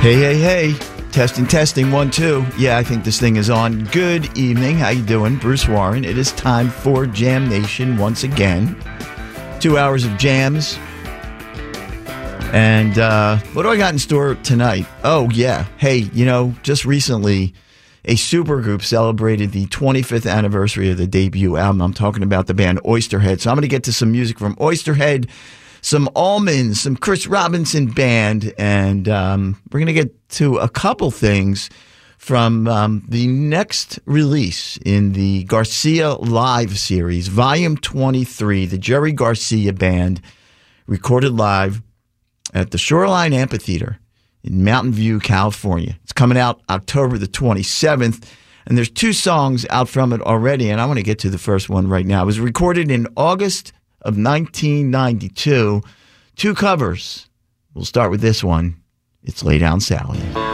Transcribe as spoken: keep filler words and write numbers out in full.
Hey, hey, hey. Testing, testing, one, two. Yeah, I think this thing is on. Good evening. How you doing? Bruce Warren. It is time for Jam Nation once again. Two hours of jams. And uh, what do I got in store tonight? Oh, yeah. Hey, you know, just recently, a supergroup celebrated the twenty-fifth anniversary of the debut album. I'm talking about the band Oysterhead. So I'm going to get to some music from Oysterhead, some Almonds, some Chris Robinson Band, and um, we're going to get to a couple things from um, the next release in the Garcia Live series, Volume twenty-three, the Jerry Garcia Band, recorded live at the Shoreline Amphitheater in Mountain View, California. It's coming out October the twenty-seventh, and there's two songs out from it already, and I want to get to the first one right now. It was recorded in August of nineteen ninety-two. Two covers. We'll start with this one. It's Lay Down Sally.